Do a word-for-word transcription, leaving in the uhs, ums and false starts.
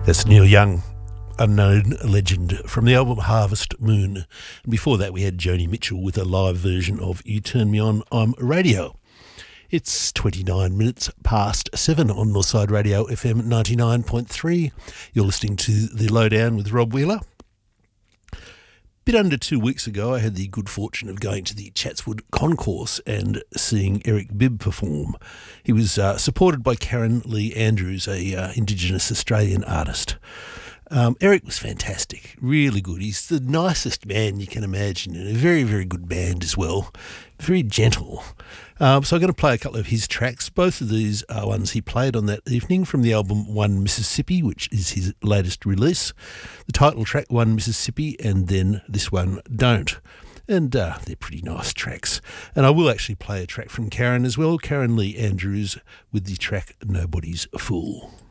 That's Neil Young, Unknown Legend, from the album Harvest Moon. And before that we had Joni Mitchell with a live version of You Turn Me On, I'm Radio. It's twenty-nine minutes past seven on Northside Radio F M ninety-nine point three. You're listening to The Lowdown with Rob Wheeler. Bit under two weeks ago, I had the good fortune of going to the Chatswood Concourse and seeing Eric Bibb perform. He was uh, supported by Karen Lee Andrews, a uh, Indigenous Australian artist. Um, Eric was fantastic, really good. He's the nicest man you can imagine, and a very, very good band as well. Very gentle. Um, so I'm going to play a couple of his tracks. Both of these are ones he played on that evening from the album One Mississippi, which is his latest release. The title track, One Mississippi, and then this one, Don't. And uh, they're pretty nice tracks. And I will actually play a track from Karen as well, Karen Lee Andrews, with the track Nobody's Fool.